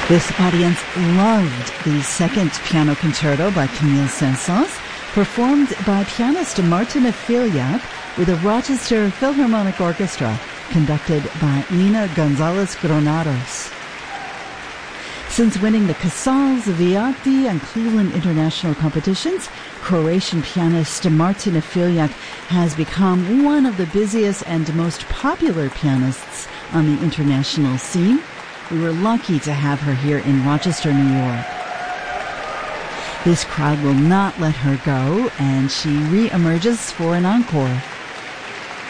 This audience loved the second piano concerto by Camille Saint-Saëns, performed by pianist Martina Filiak with a Rochester Philharmonic Orchestra, conducted by Nina Gonzalez Granados. Since winning the Casals, Viatti, and Cleveland international competitions, Croatian pianist Martina Filiak has become one of the busiest and most popular pianists on the international scene. We were lucky to have her here in Rochester, New York. This crowd will not let her go, and she re-emerges for an encore.